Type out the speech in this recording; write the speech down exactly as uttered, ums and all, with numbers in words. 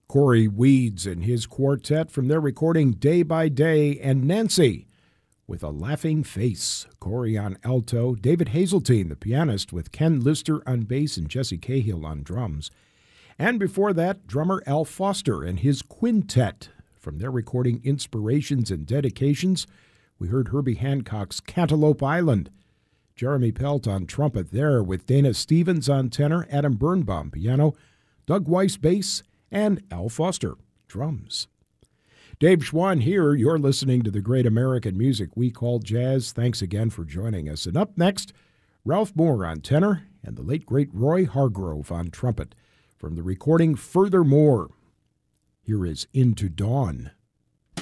Corey Weeds and his quartet from their recording Day by Day, and Nancy with A Laughing Face. Corey on alto, David Hazeltine, the pianist, with Ken Lister on bass and Jesse Cahill on drums. And before that, drummer Al Foster and his quintet from their recording Inspirations and Dedications. We heard Herbie Hancock's Cantaloupe Island. Jeremy Pelt on trumpet there, with Dana Stevens on tenor, Adam Birnbaum piano, Doug Weiss bass, and Al Foster drums. Dave Schwann here. You're listening to the great American music we call jazz. Thanks again for joining us. And up next, Ralph Moore on tenor and the late great Roy Hargrove on trumpet from the recording Furthermore. Here is Into Dawn.